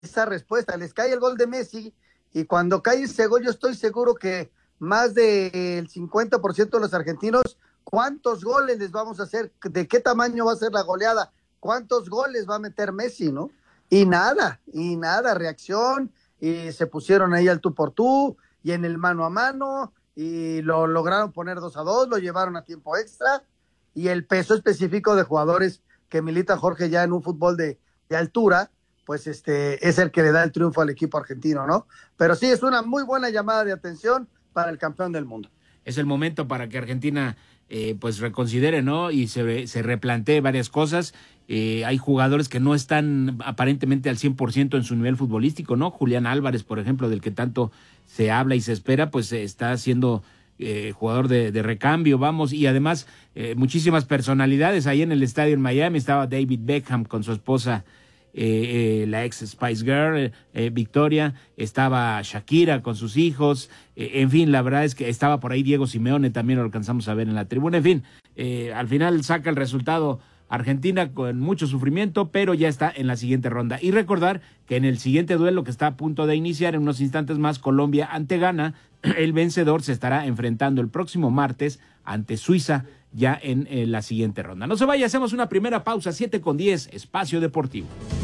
esa respuesta. Les cae el gol de Messi y cuando cae ese gol yo estoy seguro que más del 50% de los argentinos, ¿cuántos goles les vamos a hacer? ¿De qué tamaño va a ser la goleada? ¿Cuántos goles va a meter Messi, no? Y nada, reacción, y se pusieron ahí al tú por tú, y en el mano a mano, y lo lograron poner 2-2, lo llevaron a tiempo extra, y el peso específico de jugadores que milita Jorge ya en un fútbol de altura, pues es el que le da el triunfo al equipo argentino, ¿no? Pero sí, es una muy buena llamada de atención para el campeón del mundo. Es el momento para que Argentina pues reconsidere, ¿no? Y se replantee varias cosas. Hay jugadores que no están aparentemente al 100% en su nivel futbolístico, ¿no? Julián Álvarez, por ejemplo, del que tanto se habla y se espera, pues está siendo jugador de recambio, vamos, y además muchísimas personalidades. Ahí en el estadio en Miami estaba David Beckham con su esposa, la ex Spice Girl, Victoria, estaba Shakira con sus hijos, en fin, la verdad es que estaba por ahí Diego Simeone, también lo alcanzamos a ver en la tribuna, en fin, al final saca el resultado Argentina con mucho sufrimiento, pero ya está en la siguiente ronda. Y recordar que en el siguiente duelo que está a punto de iniciar en unos instantes más, Colombia ante Ghana, el vencedor se estará enfrentando el próximo martes ante Suiza, ya en la siguiente ronda. No se vaya, hacemos una primera pausa, 7:10, Espacio Deportivo.